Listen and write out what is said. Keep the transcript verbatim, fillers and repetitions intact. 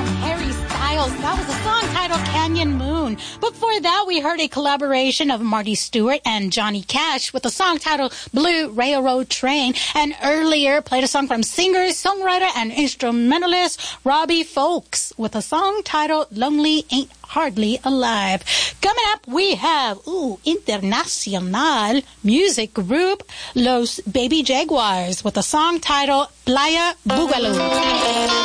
from Harry Styles. That was a song titled Canyon Moon. Before that, we heard a collaboration of Marty Stewart and Johnny Cash with a song titled Blue Railroad Train. And earlier, played a song from singer, songwriter, and instrumentalist Robbie Folks with a song titled Lonely Ain't Hardly Alive. Coming up, we have, ooh, internacional music group Los Baby Jaguars with a song titled Playa Boogaloo.